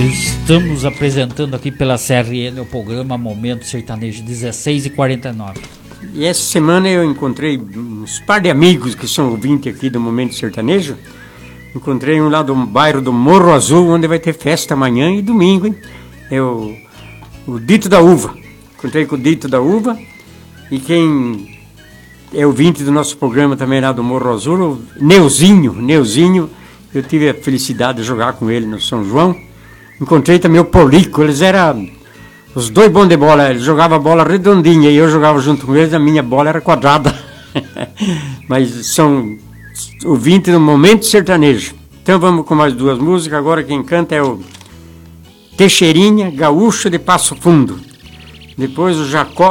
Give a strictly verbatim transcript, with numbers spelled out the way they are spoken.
Estamos apresentando aqui pela C R N o programa Momento Sertanejo, dezesseis e quarenta e nove. E essa semana eu encontrei uns par de amigos que são ouvintes aqui do Momento Sertanejo. Encontrei um lá do bairro do Morro Azul, onde vai ter festa amanhã e domingo, hein? É o, o Dito da Uva. Encontrei com o Dito da Uva. E quem é ouvinte do nosso programa também lá do Morro Azul, o Neuzinho. Neuzinho, eu tive a felicidade de jogar com ele no São João. Encontrei também o Polico, eles eram os dois bons de bola, eles jogavam a bola redondinha e eu jogava junto com eles, a minha bola era quadrada. Mas são ouvintes do Momento Sertanejo. Então vamos com mais duas músicas, agora quem canta é o Teixeirinha, Gaúcho de Passo Fundo. Depois o Jacó